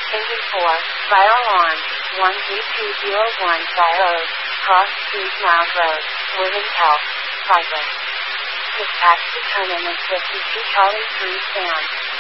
Engine 4, fire alarm, 1G201 fire ode, cross Street Miles Road, Woodland Health, cyclist. Dispatch to Turn in 52 Charlie 3 Sam.